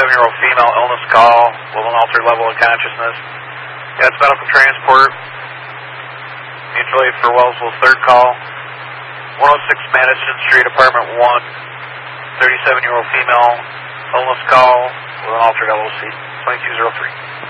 37-year-old female illness call with an altered level of consciousness. That's medical transport. Mutual aid for Wellsville, third call. 106 Madison Street, apartment 1. 37-year-old female illness call with an altered LOC. 2203.